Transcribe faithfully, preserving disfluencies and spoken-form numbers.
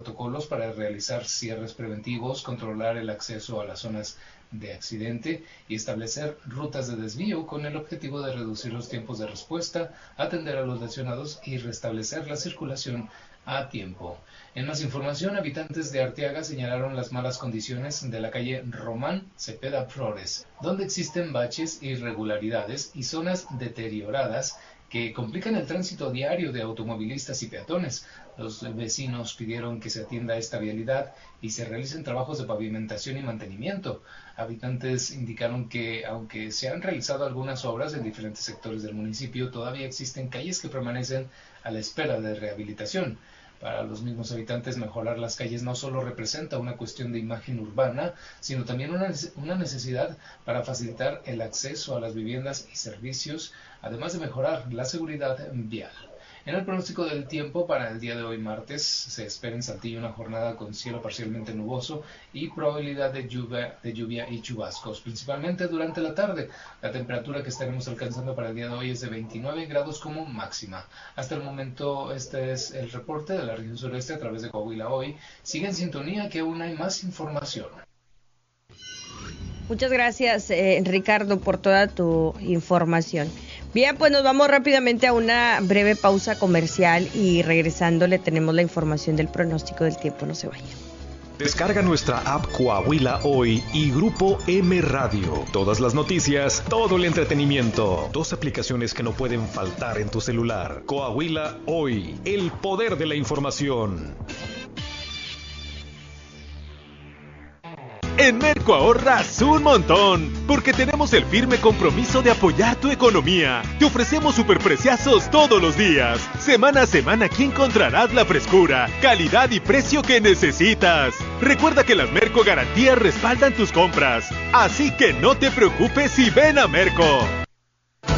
protocolos para realizar cierres preventivos, controlar el acceso a las zonas de accidente y establecer rutas de desvío con el objetivo de reducir los tiempos de respuesta, atender a los lesionados y restablecer la circulación a tiempo. En más información, habitantes de Arteaga señalaron las malas condiciones de la calle Román Cepeda Flores, donde existen baches, irregularidades y zonas deterioradas que complican el tránsito diario de automovilistas y peatones. Los vecinos pidieron que se atienda esta vialidad y se realicen trabajos de pavimentación y mantenimiento. Habitantes indicaron que, aunque se han realizado algunas obras en diferentes sectores del municipio, todavía existen calles que permanecen a la espera de rehabilitación. Para los mismos habitantes, mejorar las calles no solo representa una cuestión de imagen urbana, sino también una, una necesidad para facilitar el acceso a las viviendas y servicios, además de mejorar la seguridad vial. En el pronóstico del tiempo para el día de hoy martes se espera en Saltillo una jornada con cielo parcialmente nuboso y probabilidad de lluvia, de lluvia y chubascos, principalmente durante la tarde. La temperatura que estaremos alcanzando para el día de hoy es de veintinueve grados como máxima. Hasta el momento este es el reporte de la región sureste a través de Coahuila Hoy. Sigue en sintonía que aún hay más información. Muchas gracias, eh, Ricardo, por toda tu información. Bien, pues nos vamos rápidamente a una breve pausa comercial y regresando le tenemos la información del pronóstico del tiempo. No se vayan. Descarga nuestra app Coahuila Hoy y Grupo M Radio. Todas las noticias, todo el entretenimiento. Dos aplicaciones que no pueden faltar en tu celular. Coahuila Hoy, el poder de la información. En Merco ahorras un montón, porque tenemos el firme compromiso de apoyar tu economía. Te ofrecemos superpreciazos todos los días. Semana a semana aquí encontrarás la frescura, calidad y precio que necesitas. Recuerda que las Merco Garantías respaldan tus compras, así que no te preocupes y ven a Merco.